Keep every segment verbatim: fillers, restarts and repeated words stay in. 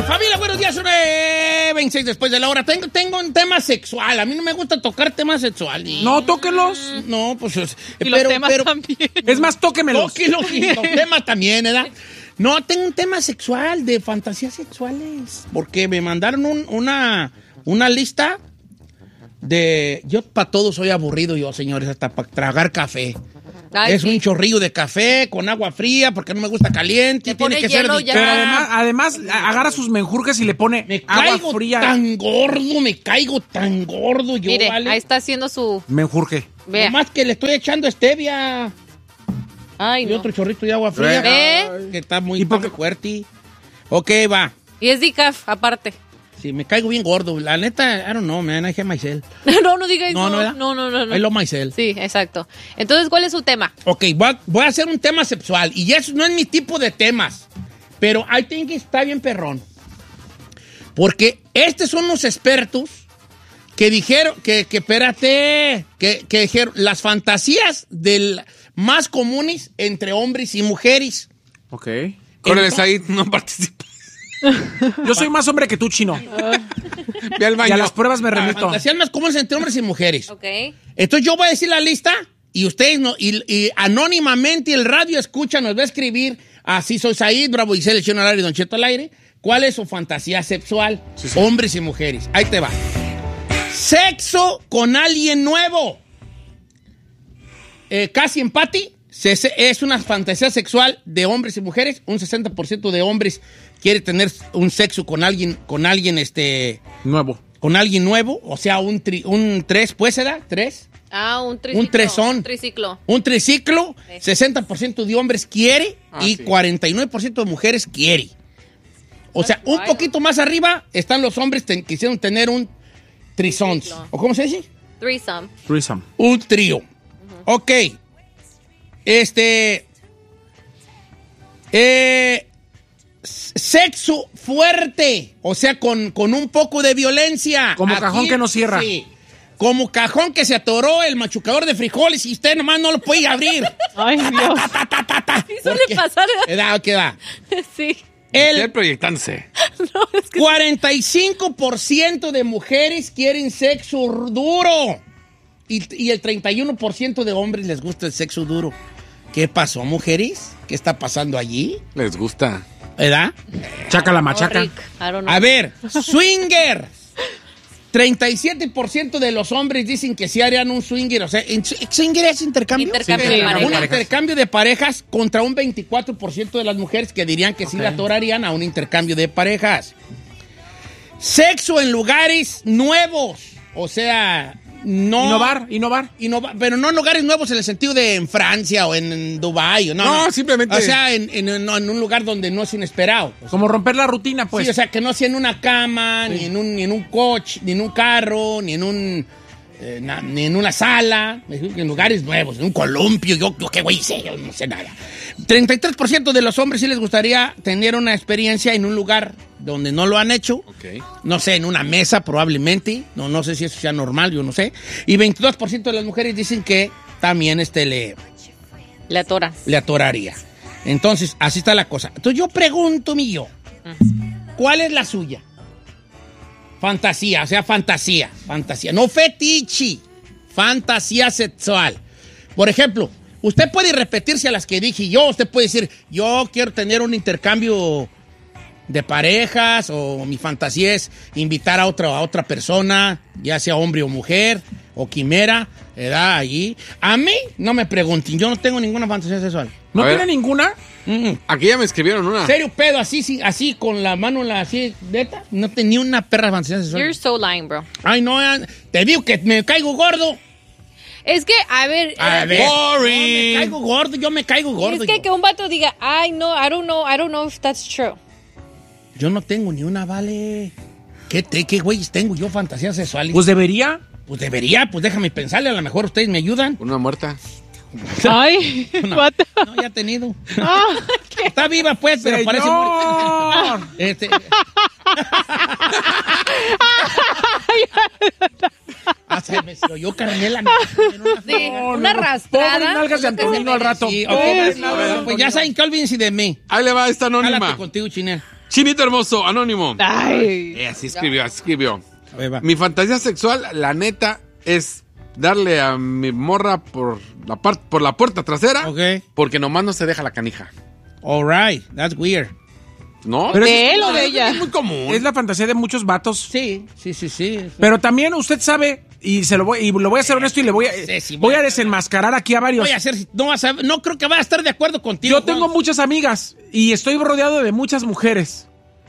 Familia, buenos días, nueve veintiséis después de la hora. Tengo, tengo un tema sexual. A mí no me gusta tocar temas sexuales. No, tóquelos. No, pues... Y pero, los temas pero, también. Es más, tóquemelos. Tóquelos y los temas también, ¿verdad? No, tengo un tema sexual, de fantasías sexuales. Porque me mandaron un, una, una lista de... Yo para todo soy aburrido yo, señores, hasta para tragar café. Ay, es sí. un chorrillo de café con agua fría porque no me gusta caliente. Le Tiene pone que ser hielo de- ya. Pero además, además agarra sus menjurjes y le pone Me agua caigo fría. tan gordo, me caigo tan gordo yo, Mire, ¿vale? ahí está haciendo su... Menjurje. Vea. Nomás que le estoy echando stevia Ay, y no. otro chorrito de agua fría. ¿Ve? Que está muy, ¿Y por está qué? muy fuerte. Ok, va. Y es decaf, aparte. Sí, me caigo bien gordo. La neta, I don't know, man. I hate myself. no, no diga eso. No, no, ¿verdad? no, no, no, no. I love myself. Sí, exacto. Entonces, ¿cuál es su tema? Ok, voy a, voy a hacer un tema sexual. Y eso no es mi tipo de temas. Pero I think está bien perrón. Porque estos son unos expertos que dijeron, que, que espérate, que, que dijeron las fantasías del, más comunes entre hombres y mujeres. Ok. Córrele, Entonces- Said, no participa. Yo soy más hombre que tú, Chino. Ve al Y baño. a las pruebas me remito. Fantasías más comunes entre hombres y mujeres. Ok. Entonces yo voy a decir la lista y ustedes no, y, y anónimamente el radio escucha, nos va a escribir, así soy Said, Bravo Giselle, Chino al aire, Don Cheto al aire, cuál es su fantasía sexual, hombres y mujeres. Ahí te va. Sexo con alguien nuevo. Eh, casi empate. Se- se- Es una fantasía sexual de hombres y mujeres. Un sesenta por ciento de hombres quiere tener un sexo con alguien, con alguien, este, Nuevo. con alguien nuevo. O sea, un, tri- un tres, pues, ¿será? ¿Tres? Ah, un triciclo. Un tresón. Un triciclo. Un triciclo, Sí. sesenta por ciento de hombres quiere Ah, y sí. cuarenta y nueve por ciento de mujeres quiere. O sea, un guay, poquito más arriba están los hombres que quisieron tener un trisons. Triciclo. ¿O cómo se dice? Threesome. Threesome. Un trío. Ok. Este... Eh, sexo fuerte. O sea, con, con un poco de violencia. Como cajón que no cierra. Sí. Como cajón que se atoró el machucador de frijoles y usted nomás no lo puede abrir. Ay, Dios. Sí suele Porque- pasar, ¿verdad? ¿Verdad? ¿Qué va? Sí. Él El proyectándose. No, es que... cuarenta y cinco por ciento de mujeres quieren sexo duro. Y, y el treinta y uno por ciento de hombres les gusta el sexo duro. ¿Qué pasó, mujeres? ¿Qué está pasando allí? Les gusta. ¿Verdad? Chaca la Oh, machaca. Rick, I don't know. A ver, swinger. treinta y siete por ciento de los hombres dicen que sí harían un swinger. O sea, ¿en- ¿swinger es intercambio? Intercambio Sí, de sí, parejas. Un parejas. intercambio de parejas contra un veinticuatro por ciento de las mujeres que dirían que sí Ok. la atorarían a un intercambio de parejas. Sexo en lugares nuevos. O sea, no... Innovar, innovar. Innova- pero no en lugares nuevos en el sentido de en Francia o en, en Dubái. o No, No, simplemente- O sea, en, en- en- en un lugar donde no es inesperado. O sea, Como romper la rutina, pues. sí, o sea, que no sea en una cama, ni, en un, ni en un coche, ni en un carro, ni en un... eh, na- ni en una sala, en lugares nuevos, en un columpio, yo, yo qué güey sé, yo no sé nada. treinta y tres por ciento de los hombres sí les gustaría tener una experiencia en un lugar donde no lo han hecho. Ok. No sé, en una mesa probablemente. No, no sé si eso sea normal, yo no sé. Y veintidós por ciento de las mujeres dicen que también este le, Le atoras. le atoraría. Entonces, así está la cosa. Entonces yo pregunto, mi yo, ¿cuál es la suya? Fantasía, o sea, fantasía, fantasía. No fetiche, fantasía sexual. Por ejemplo, usted puede repetirse a las que dije yo. Usted puede decir, yo quiero tener un intercambio de parejas, o mi fantasía es invitar a otra, a otra persona, ya sea hombre o mujer, o quimera, ¿verdad? Allí. A mí, no me pregunten, yo no tengo ninguna fantasía sexual. ¿No A tiene ver. ninguna? Mm, mm. Aquí ya me escribieron una. ¿Serio pedo así, sí, así con la mano en la así, neta? No tenía una perra fantasía sexual. You're so lying, bro. Ay, no, eh, te digo que me caigo gordo. Es que, a ver... A eh, ver, no, me Boring. caigo gordo, yo me caigo gordo. es que yo. que un vato diga, ay, no, I don't know, I don't know if that's true. Yo no tengo ni una, vale. ¿Qué, te, qué güeyes tengo yo fantasías sexuales? Pues debería. Pues debería, pues déjame pensarle, a lo mejor ustedes me ayudan. Una muerta. Ay, No, what the- no, ya he tenido. Ah, Está viva, pues, pero Señor. parece muerta. Este... Ah, se me se lo oyó Carmela. sí, No, una no, no. arrastrada. Pobres nalgas de Antonino al rato. Sí, ok, Pobres pues, nalgas de pues ya Antonino. saben que olvídense de mí. Ahí le va esta Jálate anónima. contigo, Chinel. Chinito hermoso, anónimo. Ay. Eh, así escribió, así escribió. A ver, va. Mi fantasía sexual, la neta, es darle a mi morra por la parte, por la puerta trasera, Ok. porque nomás no se deja la canija. All right, that's weird. ¿No? Pero ¿De es, él o de Es ella? muy común. es la fantasía de muchos vatos. Sí, sí, sí, sí. Pero también usted sabe, y se lo voy, y lo voy a hacer honesto y le voy a, Sí, sí, voy a voy a- desenmascarar aquí a varios. Voy a hacer, no, vas a, no creo que vaya a estar de acuerdo contigo. Yo tengo Juan. muchas amigas y estoy rodeado de muchas mujeres.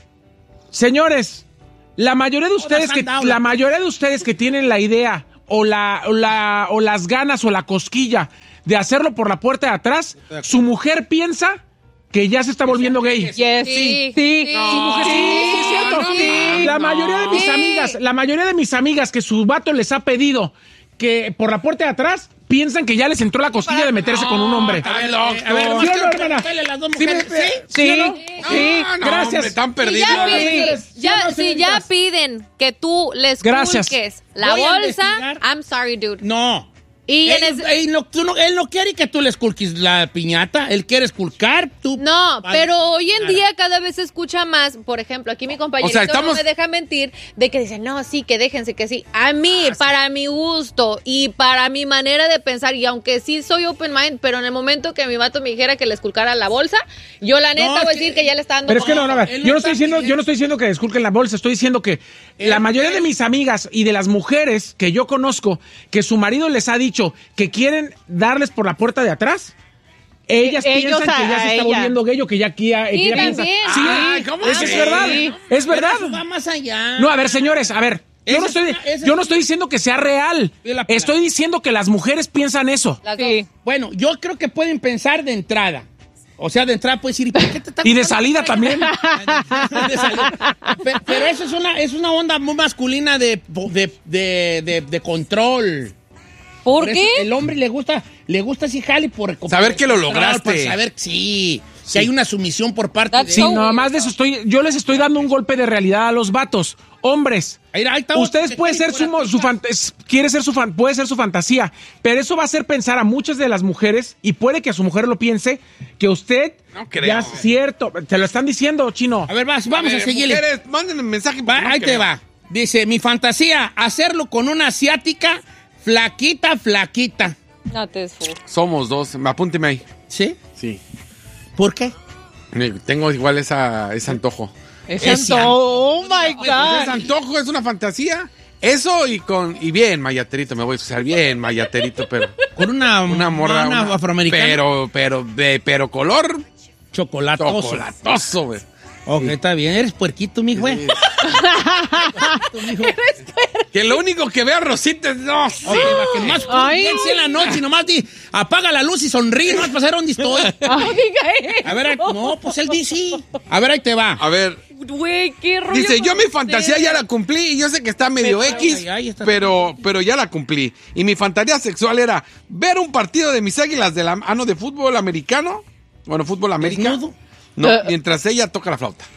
Señores, la mayoría de ustedes que han dado la- la mayoría de ustedes que tienen la idea o la, o la o las ganas o la cosquilla de hacerlo por la puerta de atrás, su mujer piensa que ya se está volviendo gay. Yes, sí. Sí, su mujer, sí, sí, es cierto. no, Sí. La mayoría de mis Sí. amigas, la mayoría de mis amigas que su vato les ha pedido que por la puerta de atrás piensan que ya les entró la cosquilla de meterse con un hombre. Está A loco. ver, a ver, ¿Sí nomás o no, quiero hermana? preguntarle a las dos Sí, mujeres. me- ¿Sí? sí, ¿Sí o no? sí, No, no, gracias. hombre, están Si perdidos. ya, Sí, pi- señores. ya- Sí, no, si señoritas. ya piden que tú les Gracias. culques la Voy a bolsa, investigar. I'm sorry, dude. No. Y en él, ese- él no, tú no- él no quiere que tú le esculques la piñata. Él quiere esculcar tú. No, Vale. pero hoy en Nada. día cada vez se escucha más, por ejemplo, aquí mi compañerito O sea, estamos- no me deja mentir, de que dicen, no, sí, que déjense, que sí. A mí, para mi gusto y para mi manera de pensar, y aunque sí soy open mind, pero en el momento que mi vato me dijera que le esculcara la bolsa, yo la neta No, voy a es decir que- que ya le está dando Pero es que como- no, no, a ver, Él no yo no está estoy diciendo, pidiendo- yo no estoy diciendo que desculquen la bolsa, estoy diciendo que Él la mayoría quiere- de mis amigas y de las mujeres que yo conozco que su marido les ha dicho que quieren darles por la puerta de atrás, ellas Ellos piensan que a- ya se a está ella. volviendo gay o que ya, que ya, Sí, que ya piensa. también. Sí, Ay, ¿cómo es, que es sí? verdad, es verdad. Pero eso va más allá. No, a ver, señores, a ver. Yo Esa no, es estoy, una- esa yo es no estoy diciendo que sea real. Sí, la- Estoy diciendo que las mujeres piensan eso. Las dos. Sí. Bueno, yo creo que pueden pensar de entrada. O sea, de entrada puedes decir, ¿y por qué te está Y de gustando salida esta también. De salida. Pero, pero eso es una, es una onda muy masculina de, de, de, de, de control. ¿Por Por eso qué? el hombre le gusta, le gusta así jale por Saber que lo por- lograste. Para saber, sí, si hay una sumisión por parte That's de Sí, so nada weird. más de eso estoy, yo les estoy dando un golpe de realidad a los vatos. Hombres, Ahí- ahí está ustedes otro puede que ser quiere su, por mo- su acá. fan- es- quiere ser su fan, puede ser su fantasía, pero eso va a hacer pensar a muchas de las mujeres y puede que a su mujer lo piense que usted No creo. ya es cierto, te lo están diciendo, chino. A ver, vas, vamos a, ver, seguirle. Mujeres, mándenme mensaje. Va, porque no ahí te creo. va. Dice, mi fantasía, hacerlo con una asiática flaquita, flaquita. No te esfu- Somos dos. Apúnteme ahí. ¿Sí? Sí. ¿Por qué? Eh, Tengo igual esa, ese antojo. Es Es santo. Oh my Pues es God. antojo, es una fantasía. Eso y con. Y bien, mayaterito, me voy a escuchar bien, mayaterito, pero. Con una, Una morra. una una- afroamericana. Pero, pero, de, pero color Chocolatoso. chocolatoso, güey. Ok, está bien. Eres puerquito, mi güey. Sí. Que lo único que veo Rosita es. No, sí. Ok, va, que más Ay. piense en la noche, nomás di, apaga la luz y sonríe, nomás para saber dónde estoy. No diga eso. A ver, ahí- no, pues él dice. A ver, ahí te va. A ver, Güey, qué rollo. dice, con yo mi ustedes. fantasía ya la cumplí y yo sé que está medio Pero, X, ay, ay, está- pero, pero ya la cumplí. Y mi fantasía sexual era ver un partido de mis águilas de la, ah, no, de fútbol americano. Bueno, fútbol americano. ¿Desnudo? No, Eh. mientras ella toca la flauta.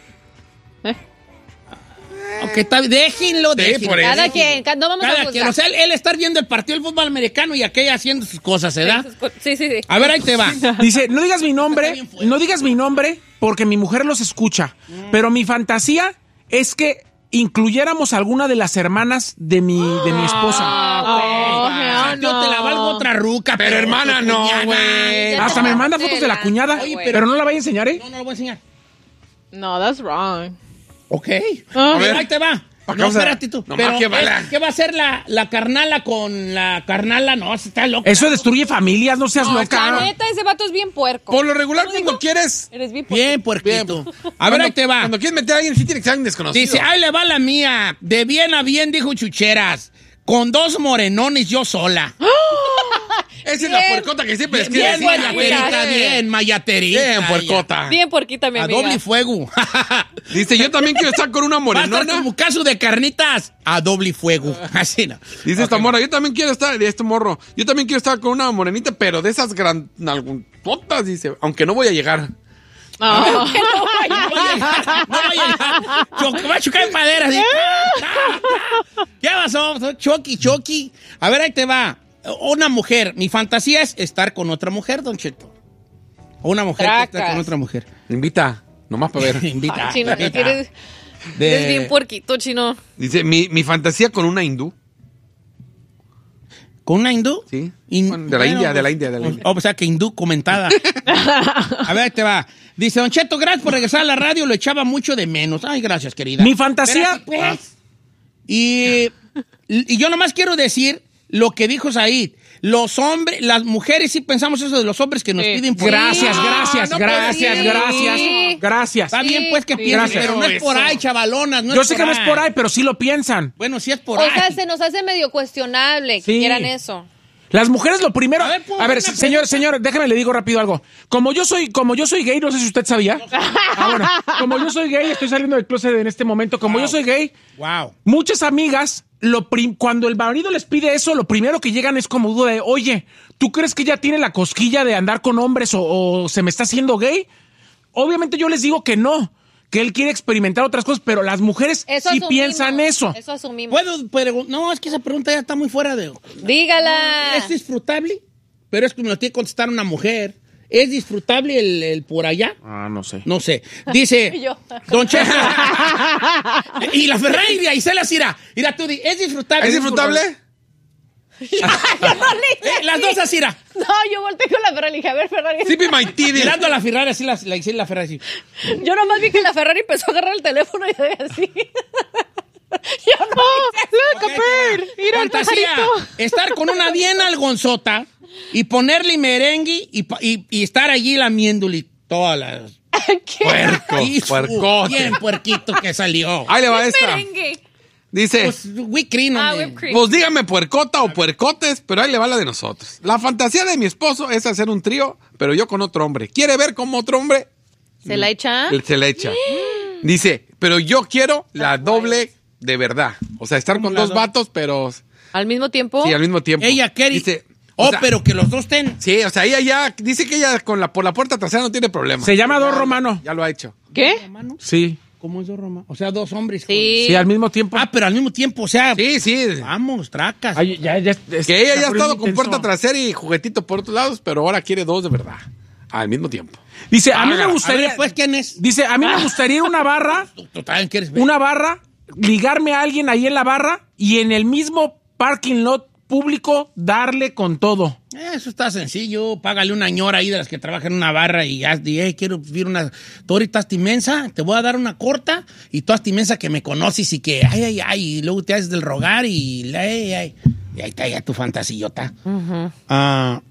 Ok, está bien. Déjenlo, déjenlo. por eso. Cada quien, ca- no vamos a Cada juzgar. quien. O sea, él, él estar viendo el partido del fútbol americano y aquella haciendo sus cosas, ¿verdad? Sí, sí, sí. A ver, ahí te va. Dice, no digas mi Está nombre, bien fuerte. no digas mi nombre porque mi mujer los escucha, pero mi fantasía es que incluyéramos alguna de las hermanas de mi, de mi esposa. Oh, Ah, hell yo te la no. valgo otra ruca. Pero hermana, tu no, cuñada. güey. Ya Hasta te me manda pasaste fotos de la lanza, cuñada, güey. pero no la vaya a enseñar, ¿eh? No, no lo voy a enseñar. No, that's wrong. Ok. Ah. A ver, ver. ahí te va. Pa' No, causa- espérate tú. No Pero, más que bala. ¿eh, ¿qué va a hacer la, la carnala con la carnala? No, está loca. Eso destruye familias, no seas La loca. neta, ese vato es bien puerco. Por lo regular, ¿No cuando dijo? quieres. Eres bien puerco. Bien, puerquito. Bien. A ver, Cuando- ahí te va. Cuando quieres meter a alguien, sí tiene que ser alguien desconocido. Dice, ahí le va la mía. De bien a bien, dijo Chucheras. Con dos morenones yo sola. Esa es la Bien. puercota que siempre les Bien, quiere decir. mayaterita, güey. bien, mayaterita. Bien, puercota. Bien porquita, mi A amiga. doble fuego. Dice, yo también quiero estar con una Va a estar morenona. como caso de carnitas. A doble fuego. Así no. Dice esta Ok. morra, yo también quiero estar, de este morro, yo también quiero estar con una morenita, pero de esas gran, nalgototas, dice, aunque no voy a llegar. Oh. No vaya a llegar, no vaya a llegar. Cho- va a chocar en madera. así. ¿Qué pasó? Choqui, choqui. A ver, ahí te va. Una mujer. Mi fantasía es estar con otra mujer, Don Cheto. O una mujer que está Tracas. con otra mujer. Invita. Nomás para ver. Invita. Ay, chino, invita. eres, De- eres bien puerquito, chino. Dice, mi, mi fantasía con una hindú. ¿Con una hindú? Sí. In- Bueno, de la India, de la India, de la o- India. O sea, que hindú comentada. A ver, ahí te va. Dice, Don Cheto, gracias por regresar a la radio, lo echaba mucho de menos. Ay, gracias, querida. Mi fantasía- Espérate, pues. Y, y yo nomás quiero decir lo que dijo Said. Los hombres, las mujeres sí pensamos eso de los hombres que nos Sí. piden por Gracias, gracias, no, gracias, sí. gracias, gracias. Está bien, pues, que Sí. piensen, Gracias. pero no es por ahí, chavalonas. No Yo es sé por que no es ahí. por ahí, pero sí lo piensan. Bueno, sí es por O ahí. sea, se nos hace medio cuestionable que Sí. quieran eso. Las mujeres lo primero. A A ver, ver, pon una señor, pregunta. señor, déjame le digo rápido algo. Como yo soy, como yo soy gay, no sé si usted sabía. Ah, bueno, como yo soy gay, estoy saliendo del closet en este momento. Como Wow. yo soy gay, Wow. muchas amigas, lo prim- cuando el marido les pide eso, lo primero que llegan es como duda de, oye, ¿tú crees que ya tiene la cosquilla de andar con hombres o, o se me está haciendo gay? Obviamente yo les digo que no, que él quiere experimentar otras cosas, pero las mujeres Eso sí asumimos, piensan eso. Eso asumimos. Puedo, pero no, es que esa pregunta ya está muy fuera de... Dígala. ¿Es disfrutable? Pero es como lo tiene que contestar una mujer. ¿Es disfrutable el, el por allá? Ah, no sé. No sé. Dice, Yo. Don Cheto. Y la Ferrari de Isela Cira. Mira, tú di, ¿es disfrutable? ¿Es disfrutable? Eh, las dos así, mira. No, yo volteé con la Ferrari y dije, a ver, Ferrari. Sí, my titty. Mirando a la Ferrari, así la, la, la, la Ferrari. Así. Yo nomás vi que la Ferrari empezó a agarrar el teléfono y de así. Yo no. Look, a bird. Mira el Fantasía. pajarito. Estar con una bien algonzota y ponerle merengue y, pa- y, y estar allí lamiéndole todas las... ¿Qué? Puerco, Hijo, puercote. bien puerquito que salió. Ahí le va esta. Merengue. Dice, Pues, whipped cream, Ah, hombre. whipped cream. pues dígame puercota o puercotes, pero ahí le va la de nosotros. La fantasía de mi esposo es hacer un trío, pero yo con otro hombre. ¿Quiere ver cómo otro hombre ¿Se la echa? se le echa? Dice, pero yo quiero la doble de verdad. O sea, estar con la dos do- vatos, pero ¿Al mismo tiempo? sí, al mismo tiempo. Ella quiere... Dice, oh, o sea, pero que los dos estén... sí, o sea, ella ya dice que ella con la por la puerta trasera no tiene problema. Se llama Dos Romano. Ya lo ha hecho. ¿Qué? Hermano, Sí. ¿cómo es dos Roma? O sea, dos hombres. Sí. Sí, al mismo tiempo. Ah, pero al mismo tiempo, o sea... Sí, sí. Vamos, tracas. Ay, ya, ya, es- Que ella ya ha está estado poniendo con puerta intenso. trasera y juguetito por otros lados, pero ahora quiere dos de verdad. Al mismo tiempo. Dice, a mí Hágala. me gustaría. A ver, pues, ¿quién es? Dice, a mí me gustaría ir a una barra, Tú, tú también quieres ver. una barra, ligarme a alguien ahí en la barra y en el mismo parking lot público darle con todo. Eso está sencillo. Págale una ñora ahí de las que trabaja en una barra y haz de, hey, quiero vivir una... Tú ahorita estás inmensa, te voy a dar una corta y tú estás inmensa que me conoces y que, ay, ay, ay, y luego te haces del rogar y, ay, ay, y ahí está ya tu fantasillota. Ah,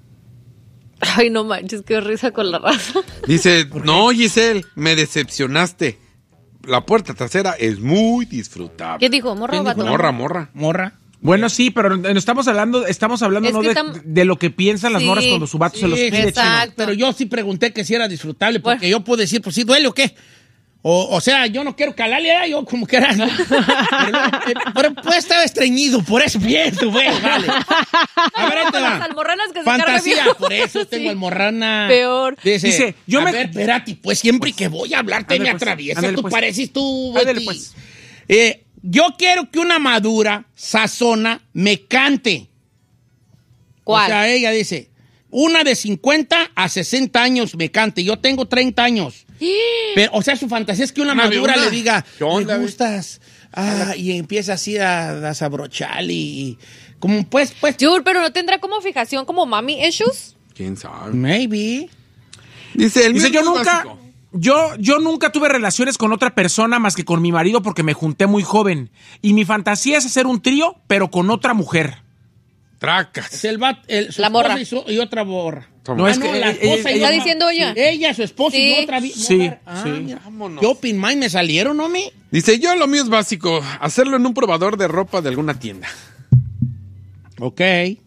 Ay, no manches, qué risa con la raza. Dice, no, Giselle, me decepcionaste. La puerta trasera es muy disfrutable. ¿Qué dijo? ¿Morra o ¿Quién dijo vato? Morra, morra. morra. Bueno, sí, pero no estamos hablando, estamos hablando Es no que de, tam- de lo que piensan las Sí. morras cuando su vato se los Sí, pide, exacto. chino. Pero yo sí pregunté que si era disfrutable, porque Bueno. yo puedo decir, pues sí, duele o qué. O, o sea, yo no quiero calarle, ¿eh? Yo como que era. pero, eh, pero puede estar estreñido, por eso pienso, güey, vale. A ver, ahí te Con las va. almorranas que se cargan Fantasía, bien. por eso tengo Sí. almorrana. Peor. Dice, Dice, yo a me- ver, espérate, pues siempre que voy a hablarte Ándale, me pues, atraviesa. ándale, Tú pues. pareces tú, Ándale, Betty. pues. Eh, yo quiero que una madura, sazona, me cante. ¿Cuál? O sea, ella dice, una de cincuenta a sesenta años me cante. Yo tengo treinta años. Pero, o sea, su fantasía es que una Una de madura una. le diga, ¿Qué onda, me ve? gustas. Ah, y empieza así a, a desabrochar y... Como pues, pues... Jur, pero no tendrá como fijación como mami issues. ¿Quién sabe? Maybe. Dice, el Dice, mío yo es nunca, básico. yo, yo nunca tuve relaciones con otra persona más que con mi marido porque me junté muy joven. Y mi fantasía es hacer un trío, pero con otra mujer. Tracas. Es el bat, el, su La esposa morra. Y, su- y otra borra. No, Ah, es que la ella- esposa y ella- ¿Está otra- diciendo ella? Sí, ella, su esposa y Sí. otra vi- Sí, mujer. Ah, sí. mira. Vámonos. ¿Qué open mind me salieron, no me? Dice, yo lo mío es básico, hacerlo en un probador de ropa de alguna tienda. Ok.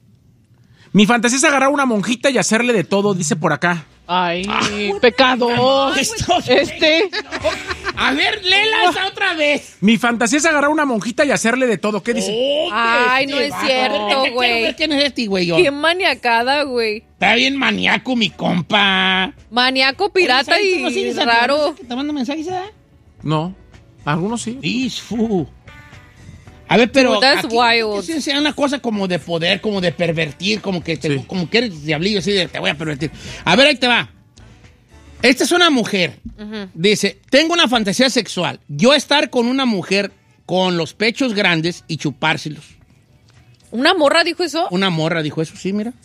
Mi fantasía es agarrar una monjita y hacerle de todo, dice por acá. Ay, pecado. Esto- Este. A ver, léela esa otra vez. Mi fantasía es agarrar una monjita y hacerle de todo. ¿Qué dice? Oh, Ay, este no es vato. cierto, A ver, quiero güey. ver ¿Quién es este, güey? yo? Qué maniacada, güey. Está bien maníaco, mi compa. Maníaco, pirata Oye, ¿sabes tú no y sigues a tu raro. hermano que te manda mensajes, eh? No. Algunos sí. Isfu. A ver, pero Dude, that's aquí wild. sí sea una cosa como de poder, como de pervertir, como que te, Sí. como que eres diablillo así de te voy a pervertir. A ver, ahí te va. Esta es una mujer. Uh-huh. Dice, tengo una fantasía sexual. Yo estar con una mujer con los pechos grandes y chupárselos. ¿Una morra dijo eso? Una morra dijo eso, sí, mira.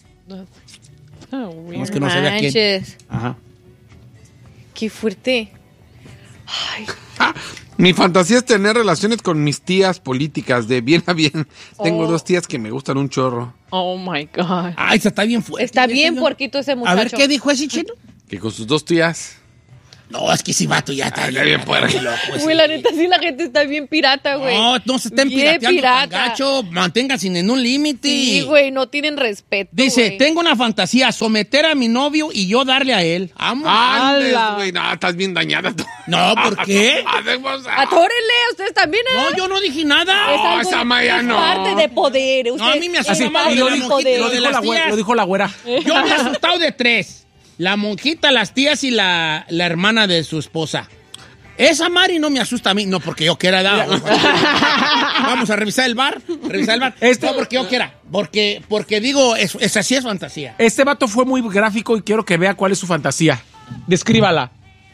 Oh, es que no sabía quién. Ajá. Qué fuerte. Ay. Ah, mi fantasía es tener relaciones con mis tías políticas de bien a bien. Oh. Tengo dos tías que me gustan un chorro. Oh, my God. Ay, está bien fuerte. Está bien puerquito ese muchacho. A ver, ¿qué dijo ese chino? Que con sus dos tías... No, es que ese vato ya está bien, bien puerco. Güey, la neta, sí, la gente está bien pirata, güey. No, no se estén bien pirateando pirata. tan gacho. Manténganse en un límite. Sí, güey, no tienen respeto. Dice, güey. tengo una fantasía, someter a mi novio y yo darle a él. Amo. Andes, güey, no, estás bien dañada tú. No, ¿por qué? Atórenle, ustedes también, ¿eh? No, yo no dije nada. Es No, esa Maya no. parte de poder. No, a mí me asusta Así, más y de lo, la dijo, monjita, lo, lo de dijo las la güera, tías. lo dijo la güera. Yo me he asustado de tres. La monjita, las tías y la, la hermana de su esposa. Esa Mari no me asusta a mí, no porque yo quiera dar. Vamos a revisar el bar, revisar el bar. Este, no porque yo quiera, porque, porque digo, es, es así es fantasía. Este vato fue muy gráfico y quiero que vea cuál es su fantasía. Descríbala.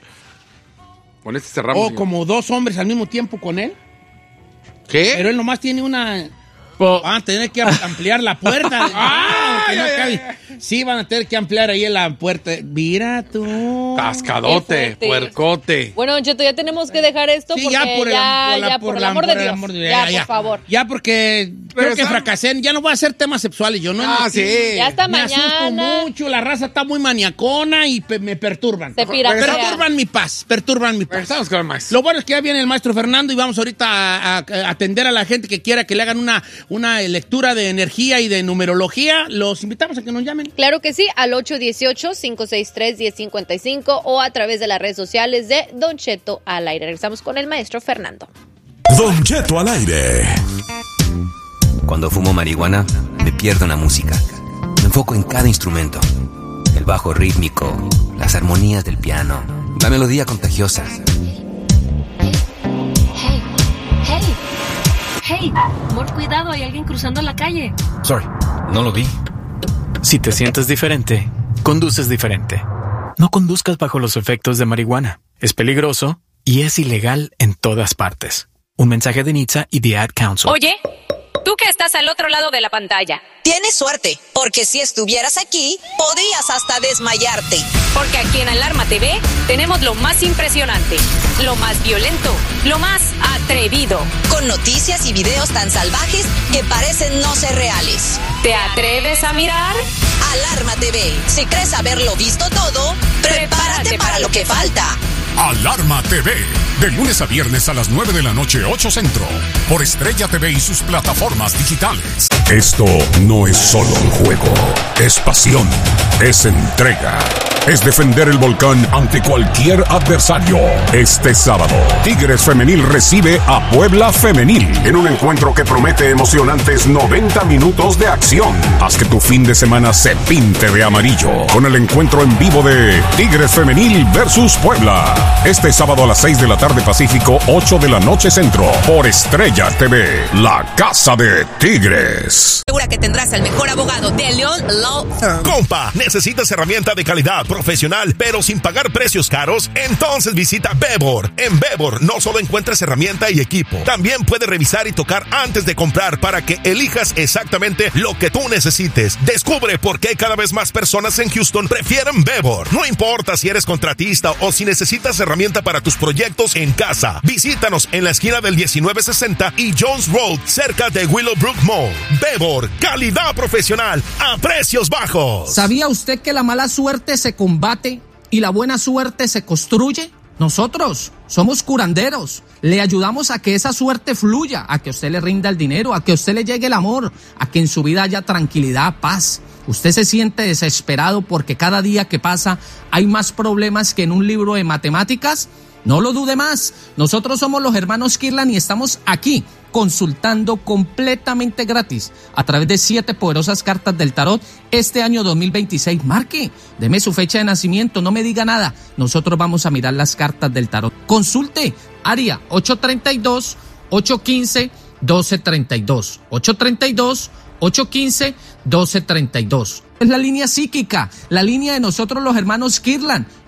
Con este cerramos. O señor. Como dos hombres al mismo tiempo con él. ¿Qué? Pero él nomás tiene una... Van a tener que ampliar la puerta. ah, no cabe. Sí, van a tener que ampliar ahí la puerta. Mira tú. Cascadote, puercote. Bueno, Don Cheto, ya tenemos que dejar esto sí, porque ya por el, ya, por la, ya, por por el la, amor por de el Dios. amor de Dios. Ya, Ya, por ya. favor. Ya porque Pero creo que está... fracasé. Ya no voy a hacer temas sexuales. Yo no. Ah, no, sí. Ya hasta me mañana. asusto mucho. La raza está muy maniacona y pe me perturban. Se piratea. Perturban mi paz. Perturban mi paz. Estamos con el maestro. Lo bueno es que ya viene el maestro Fernando y vamos ahorita a, a, a atender a la gente que quiera que le hagan una, una lectura de energía y de numerología. Los invitamos a que nos llamen. Claro que sí, al ocho uno ocho, cinco seis tres, uno cero cinco cinco o a través de las redes sociales de Don Cheto al aire. Regresamos con el maestro Fernando. Don Cheto al aire. Cuando fumo marihuana, me pierdo en la música. Me enfoco en cada instrumento. El bajo rítmico, las armonías del piano, la melodía contagiosa. Hey, hey, hey, amor, cuidado, hay alguien cruzando la calle. Sorry, no lo vi. Si te sientes diferente, conduces diferente. No conduzcas bajo los efectos de marihuana. Es peligroso y es ilegal en todas partes. Un mensaje de N H T S A y The Ad Council. Oye, tú que estás al otro lado de la pantalla. Tienes suerte, porque si estuvieras aquí, podrías hasta desmayarte. Porque aquí en Alarma T V tenemos lo más impresionante, lo más violento, lo más atrevido. Con noticias y videos tan salvajes que parecen no ser reales. ¿Te atreves a mirar? Alarma T V. Si crees haberlo visto todo, prepárate, prepárate para, para lo que falta. Alarma T V, de lunes a viernes a las nueve de la noche, ocho Centro, por Estrella T V y sus plataformas digitales. Esto no es solo un juego, es pasión, es entrega, es defender el volcán ante cualquier adversario. Este sábado, Tigres Femenil recibe a Puebla Femenil en un encuentro que promete emocionantes noventa minutos de acción. Haz que tu fin de semana se pinte de amarillo con el encuentro en vivo de Tigres Femenil versus Puebla. Este sábado a las seis de la tarde Pacífico, ocho de la noche Centro, por Estrella T V, la casa de Tigres. Segura que tendrás el mejor abogado de León Law Firm. Compa, ¿necesitas herramienta de calidad profesional pero sin pagar precios caros? Entonces visita Bebor. En Bebor no solo encuentras herramienta y equipo, también puedes revisar y tocar antes de comprar para que elijas exactamente lo que tú necesites. Descubre por qué cada vez más personas en Houston prefieren Bebor. No importa si eres contratista o si necesitas herramienta para tus proyectos en casa. Visítanos en la esquina del diecinueve sesenta y Jones Road, cerca de Willowbrook Mall. Bebor, calidad profesional a precios bajos. ¿Sabía usted que la mala suerte se combate y la buena suerte se construye? Nosotros somos curanderos. Le ayudamos a que esa suerte fluya, a que usted le rinda el dinero, a que usted le llegue el amor, a que en su vida haya tranquilidad, paz. Usted se siente desesperado porque cada día que pasa hay más problemas que en un libro de matemáticas. No lo dude más. Nosotros somos los hermanos Kirlan y estamos aquí consultando completamente gratis a través de siete poderosas cartas del tarot este año dos mil veintiséis. Marque, deme su fecha de nacimiento, no me diga nada. Nosotros vamos a mirar las cartas del tarot. Consulte, área ocho tres dos, ocho uno cinco, uno dos tres dos. ocho tres dos, ocho uno cinco, uno dos tres dos. Es la línea psíquica, la línea de nosotros los hermanos Kirlan.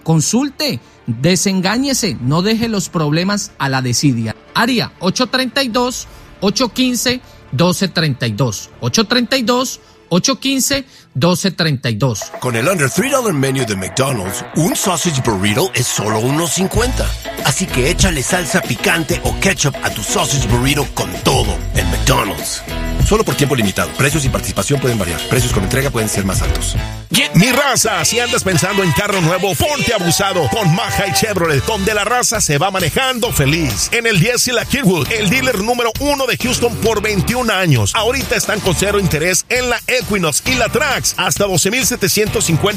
consulte, desengáñese, no deje los problemas a la desidia. Área ocho tres dos, ocho uno cinco, uno dos tres dos. ocho tres dos, ocho uno cinco, uno dos tres dos. Con el under three dollar menu de McDonald's, un sausage burrito es solo uno cincuenta. Así que échale salsa picante o ketchup a tu sausage burrito con todo en McDonald's. Solo por tiempo limitado. Precios y participación pueden variar. Precios con entrega pueden ser más altos. Mi raza, si andas pensando en carro nuevo, ponte abusado con Maja y Chevrolet, donde la raza se va manejando feliz. En el diez y la Kirkwood, el dealer número uno de Houston por veintiún años. Ahorita están con cero interés en la Equinox y la Trax, hasta doce mil setecientos cincuenta